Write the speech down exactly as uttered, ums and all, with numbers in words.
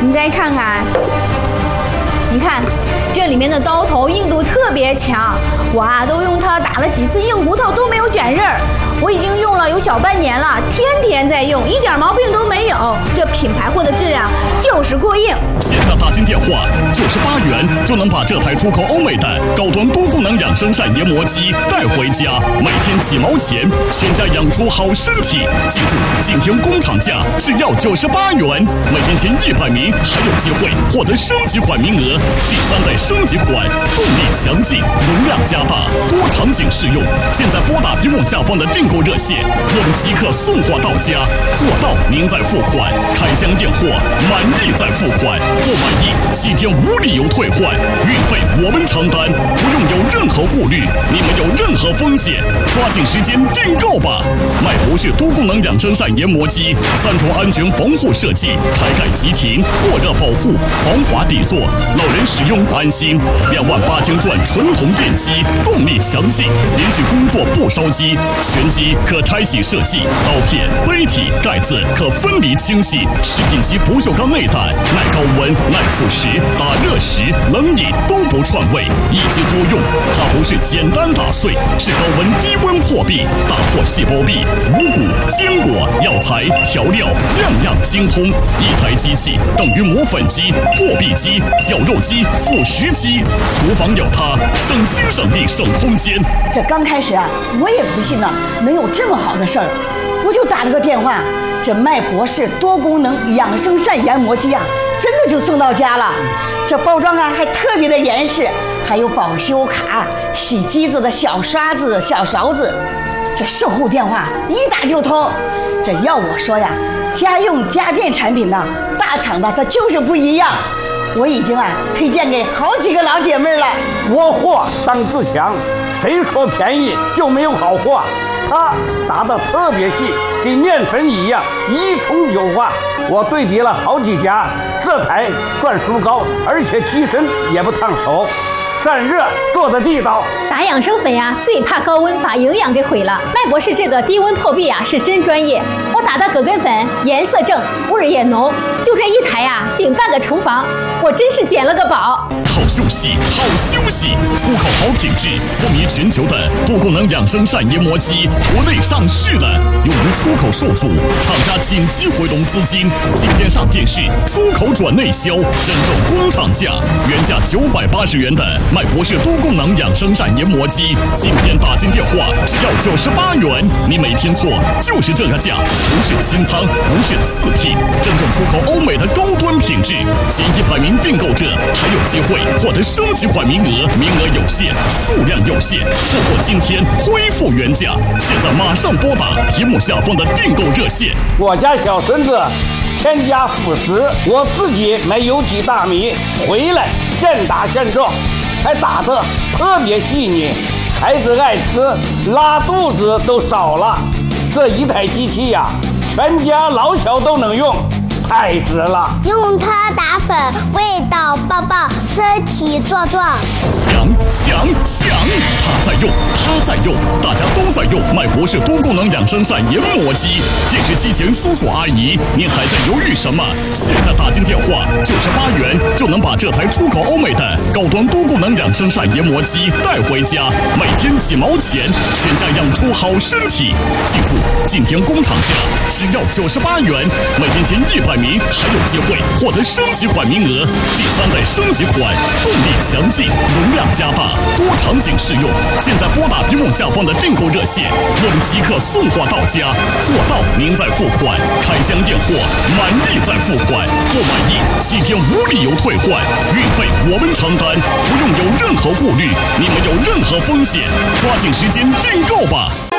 你再看看，你看这里面的刀头硬度特别强，我啊都用它打了几次硬骨头都没有卷刃儿。我已经用了有小半年了，天天在用，一点毛病都没有。这品牌货的质量就是过硬。 现在打进电话，九十八元就能把这台出口欧美的高端多功能养生膳研磨机带回家，每天几毛钱，全家养出好身体。记住，今天工厂价只要九十八元，每天前一百名还有机会获得升级款名额。第三代升级款，动力强劲，容量加大，多场景适用。现在拨打屏幕下方的订购热线，我们即刻送货到家，货到您再付款，开箱验货，满意再付款，不满意七天无理由退换，运费我们承担，不用有任何顾虑，你们有任何风险，抓紧时间订购吧！麦博士多功能养生膳研磨机，三重安全防护设计，开盖即停，过热保护，防滑底座，老人使用安心。两万八千转纯铜电机，动力强劲，连续工作不烧机，全机可拆洗设计，刀片、杯体、盖子可分离清洗，食品级不锈钢内胆，耐高温、耐腐蚀，打热食、冷饮都不串味，一机多用。它不是简单打碎，是高温低温破壁，打破细胞壁，五谷、坚果、药材、调料样样精通。一台机器等于磨粉机、破壁机、绞肉机、腐蚀机，厨房有它，省心省力省空间。 这刚开始啊，我也不信呢，能有这么好的事儿，我就打了个电话，这麦博士多功能养生膳研磨机啊，真的就送到家了。这包装啊还特别的严实，还有保修卡、洗机子的小刷子、小勺子。这售后电话一打就通。这要我说呀，家用家电产品呢，大厂的它就是不一样。我已经啊推荐给好几个老姐妹了。 国货当自强，谁说便宜就没有好货？它打得特别细，跟面粉一样，一冲就化。我对比了好几家，这台转速高，而且机身也不烫手，散热做的地道。 打养生粉呀，最怕高温把营养给毁了。麦博士这个低温破壁啊，是真专业。我打的葛根粉颜色正，味儿也浓，就这一台呀，顶半个厨房，我真是捡了个宝。 好休息，好休息，出口好品质，风靡全球的多功能养生膳研磨机，国内上市的，由于出口受阻，厂家紧急回笼资金，今天上电视，出口转内销，真正工厂价，原价九百八十元的麦博士多功能养生膳研磨机，今天打进电话只要九十八元，你没听错，就是这个价，不是清仓，不是次品，真正出口欧美的高端品质，前一百名订购者还有机会获得升级款名额，名额有限，数量有限，错过今天恢复原价，现在马上拨打屏幕下方的订购热线。 我家小孙子添加辅食，我自己买有机大米回来现打现种，还打得特别细腻，孩子爱吃，拉肚子都少了。这一台机器呀、啊，全家老小都能用，太值了。 用它打粉，味道棒棒，身体壮壮。 强强强！他在用，他在用，大家都在用麦博士多功能养生膳研磨机。电视机前叔叔阿姨，您还在犹豫什么？现在打进电话，九十八元就能把这台出口欧美的高端多功能养生膳研磨机带回家，每天几毛钱，全家养出好身体。记住，今天工厂价只要九十八元，每天前一百名还有机会获得升级款名额。第三代升级款，动力强劲，容量加大，多场景适用。现在拨打屏幕下方的订购热线，我们即刻送货到家，货到您再付款，开箱验货，满意再付款，不满意七天无理由退换，运费我们承担，不用有任何顾虑，你们有任何风险，抓紧时间订购吧。